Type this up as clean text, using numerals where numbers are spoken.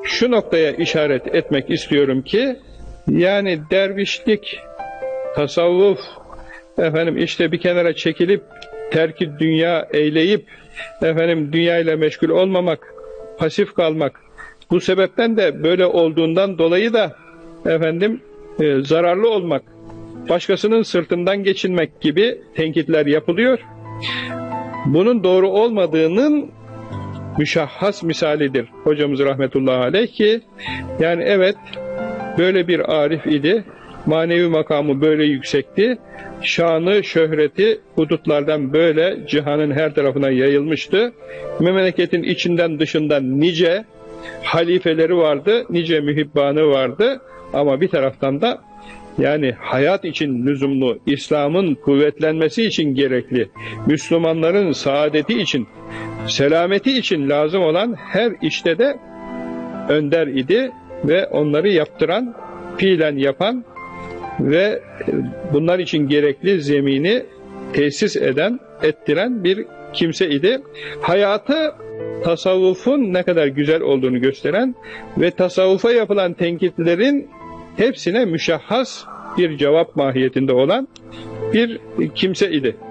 şu noktaya işaret etmek istiyorum ki, yani dervişlik, tasavvuf, işte bir kenara çekilip terk-i dünya eyleyip dünya ile meşgul olmamak, pasif kalmak, bu sebepten de böyle olduğundan dolayı da zararlı olmak, başkasının sırtından geçinmek gibi tenkitler yapılıyor. Bunun doğru olmadığının müşahhas misalidir hocamız rahmetullahi aleyh ki, yani evet, böyle bir arif idi, manevi makamı böyle yüksekti, şanı, şöhreti hudutlardan böyle cihanın her tarafına yayılmıştı. Memleketin içinden dışından nice halifeleri vardı, nice mühibbanı vardı, ama bir taraftan da yani hayat için lüzumlu, İslam'ın kuvvetlenmesi için gerekli, Müslümanların saadeti için, selameti için lazım olan her işte de önder idi ve onları yaptıran, fiilen yapan ve bunlar için gerekli zemini tesis eden, ettiren bir kimse idi. Hayatı tasavvufun ne kadar güzel olduğunu gösteren ve tasavvufa yapılan tenkitlerin hepsine müşahhas bir cevap mahiyetinde olan bir kimse idi.